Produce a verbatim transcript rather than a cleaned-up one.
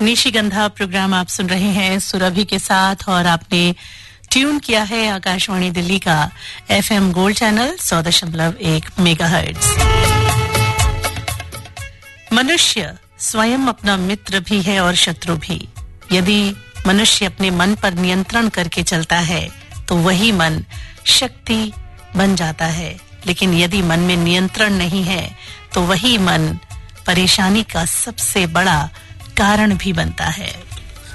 निशिगंधा programme आप सुन रहे हैं सुरभि के साथ और आपने ट्यून किया है आकाशवाणी दिल्ली का एफएम गोल्ड चैनल सौ दशमलव एक मेगाहर्ट्ज। मनुष्य स्वयं अपना मित्र भी है और शत्रु भी। यदि मनुष्य अपने मन पर नियंत्रण करके चलता है तो वही मन शक्ति बन जाता है, लेकिन यदि मन में नियंत्रण नहीं है तो वही मन परेशानी का सबसे बड़ा कारण भी बनता है।